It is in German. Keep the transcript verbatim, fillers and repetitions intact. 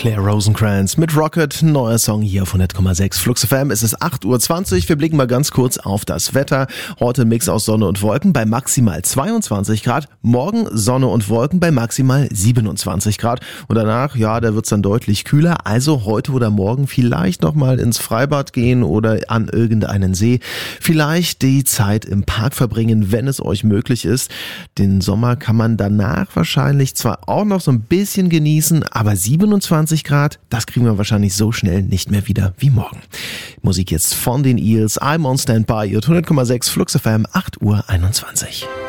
Claire Rosencrantz mit Rocket, neuer Song hier auf hundert Komma sechs Flux F M. Es ist acht Uhr zwanzig, wir blicken mal ganz kurz auf das Wetter. Heute ein Mix aus Sonne und Wolken bei maximal zweiundzwanzig Grad. Morgen Sonne und Wolken bei maximal siebenundzwanzig Grad. Und danach, ja, da wird's dann deutlich kühler. Also heute oder morgen vielleicht nochmal ins Freibad gehen oder an irgendeinen See. Vielleicht die Zeit im Park verbringen, wenn es euch möglich ist. Den Sommer kann man danach wahrscheinlich zwar auch noch so ein bisschen genießen, aber siebenundzwanzig Grad, das kriegen wir wahrscheinlich so schnell nicht mehr wieder wie morgen. Musik jetzt von den Eels, I'm on Standby, hundert Komma sechs Flux F M, acht Uhr einundzwanzig.